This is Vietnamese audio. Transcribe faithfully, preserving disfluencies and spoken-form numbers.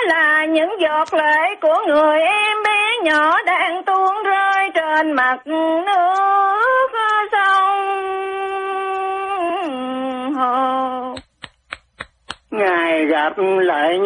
là những giọt lệ của người em bé nhỏ đang tuôn rơi trên mặt nước sông hồ. Ngài gặp lại